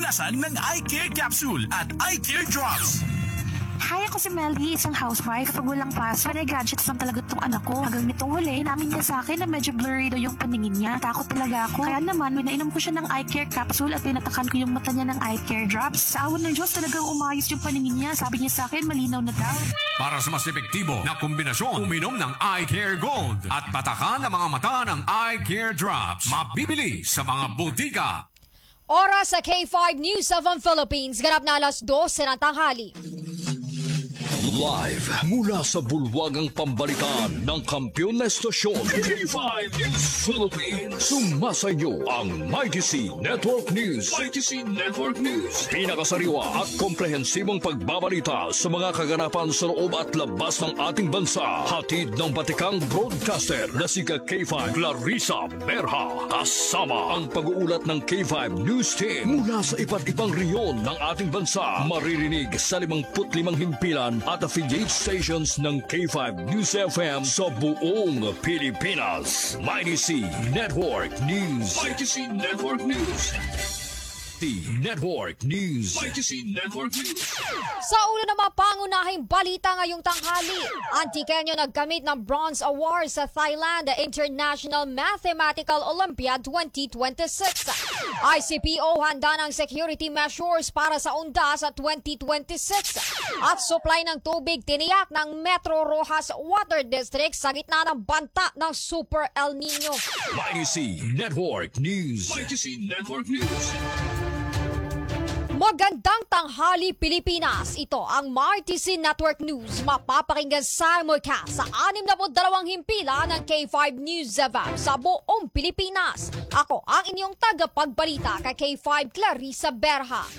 tuklasan ng eye care capsule at eye care drops. Hi, ako si Melly, isang housewife. Kapag walang pasok, gadgets lang talaga itong anak ko. Hanggang nitong huli, namin niya sa akin na medyo blurry daw yung paningin niya. Takot talaga ako. Kaya naman, pinainom ko siya ng eye care capsule at pinatakan ko yung mata niya ng eye care drops. Sa awan ng Diyos, talagang umayos yung paningin niya. Sabi niya sa akin, malinaw na daw. Para sa mas epektibo na kombinasyon, uminom ng Eye Care Gold at patakan ang mga mata ng Eye Care Drops. Mabibili sa mga butika. Oras sa K5 News of the Philippines. Ganap na 2:00 ng tanghali. Live mula sa bulwagang pambalitaan ng kampiyon na estasyon K5 News Philippines. Sumasayo ang Mighty C Network News. Mighty C Network News. Pinakasariwa at komprehensibong pagbabalita sa mga kaganapan sa loob at labas ng ating bansa. Hatid ng batikang broadcaster na si K5 Clarissa Berha. Kasama ang pag-uulat ng K5 News Team mula sa iba't ibang reyon ng ating bansa. Maririnig sa 55 himpilan at affiliate stations ng K5 News FM sa buong Pilipinas. Mighty C Network News. Mighty C Network News. Network News. Mighty C Network News. Sa ulo ng mga pangunahing balita ngayong tanghali, Antikenyo nagkamit ng Bronze Award sa Thailand International Mathematical Olympiad 2026. ICPO handa ng security measures para sa UNDAS sa 2026. At supply ng tubig tiniyak ng Metro Rojas Water District sa gitna ng banta ng Super El Nino. Mighty C Network News. Mighty C Network News. Magandang tanghali Pilipinas. Ito ang Mighty C Network News. Mapapakinggan simulcast sa 62 himpilan ng K5 News FM sa buong Pilipinas. Ako ang inyong tagapagbalita kay K5 Clarissa Berha.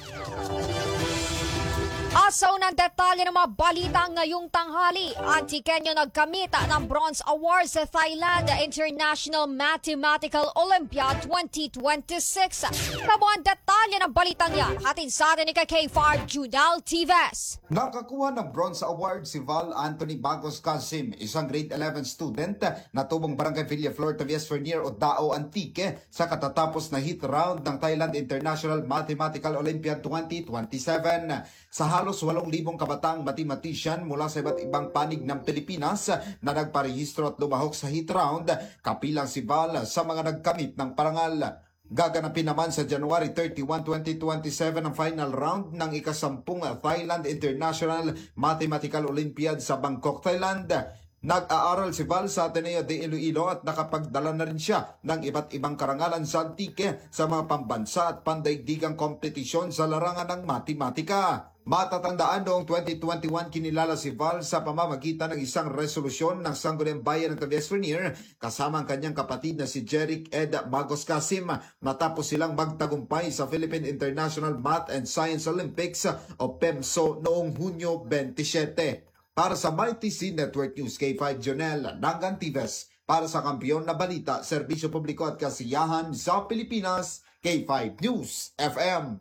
Sa unang detalye ng mga balita ngayong tanghali, Antikenyo nagkamit ng Bronze Award sa Thailand International Mathematical Olympiad 2026. Kabuang detalye ng balitang yan, hatid sa atin ni K5 Junal Tives. Nakakuha ng Bronze Award si Val Anthony Bagos Casim, isang grade 11 student na tubong Barangay Villaflor, Tavies Fernier o Dao Antique sa katatapos na heat round ng Thailand International Mathematical Olympiad 2027. Sa halos 8,000 kabataang mathematician mula sa iba't ibang panig ng Pilipinas na nagparehistro at lumahok sa heat round, kapilang si Val sa mga nagkamit ng parangal. Gaganapin naman sa January 31, 2027 ang final round ng ikasampung Thailand International Mathematical Olympiad sa Bangkok, Thailand. Nag-aaral si Val sa Ateneo de Iloilo at nakapagdala na rin siya ng iba't ibang karangalan sa Antique sa mga pambansa at pandaigdigang kompetisyon sa larangan ng matematika. Matatandaan noong 2021 kinilala si Val sa pamamagitan ng isang resolusyon ng Sangguniang Bayan ng Tavies Fernier kasama ang kanyang kapatid na si Jeric Ed Bagos Casim matapos silang magtagumpay sa Philippine International Math and Science Olympics o PEMSO noong Hunyo 27. Para sa Mighty C Network News, K5 Jonel Nangantives. Para sa kampiyon na balita, serbisyo publiko at kasiyahan sa Pilipinas, K5 News FM.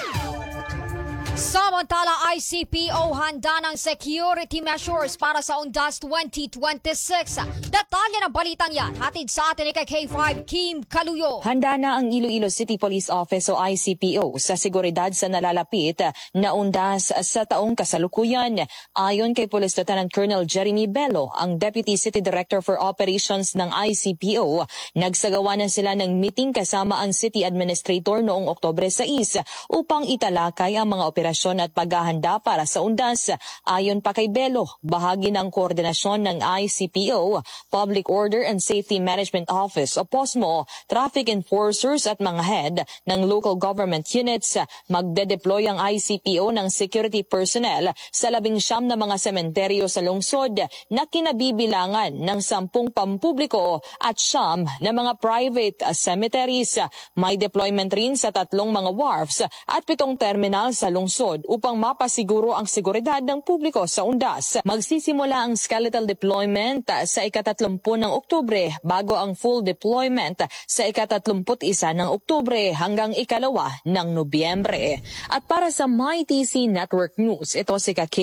Samantala, ICPO handa ng security measures para sa UNDAS 2026. Detalye ng balitang yan, hatid sa atin ni K5 Kim Kaluyo. Handa na ang Iloilo City Police Office o ICPO sa seguridad sa nalalapit na UNDAS sa taong kasalukuyan. Ayon kay Police Lieutenant Colonel Jeremy Bello, ang Deputy City Director for Operations ng ICPO, nagsagawa na sila ng meeting kasama ang City Administrator noong Oktubre 6 upang italakay ang mga operasyon at paghahanda para sa UNDAS. Ayon pa kay Bello, bahagi ng koordinasyon ng ICPO, Public Order and Safety Management Office o POSMO, traffic enforcers at mga head ng local government units. Magde-deploy ang ICPO ng security personnel sa 19 na mga sementeryo sa lungsod na kinabibilangan ng 10 pampubliko at 9 na mga private cemeteries. May deployment rin sa 3 mga wharfs at 7 terminal sa lungsod upang mapasiguro ang seguridad ng publiko sa UNDAS. Magsisimula ang skeletal deployment sa ika-30 ng Oktubre bago ang full deployment sa ika-31 ng Oktubre hanggang ika-2 ng Nobyembre. At para sa Mighty C Network News, ito si